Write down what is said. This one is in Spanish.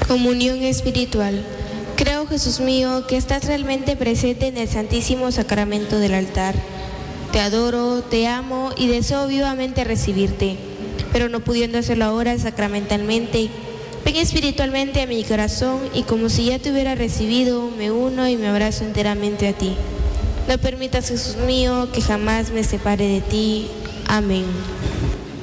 Comunión espiritual. Creo, Jesús mío, que estás realmente presente en el Santísimo Sacramento del altar. Te adoro, te amo y deseo vivamente recibirte, pero no pudiendo hacerlo ahora sacramentalmente, ven espiritualmente a mi corazón y como si ya te hubiera recibido, me uno y me abrazo enteramente a ti. No permitas, Jesús mío, que jamás me separe de ti. Amén.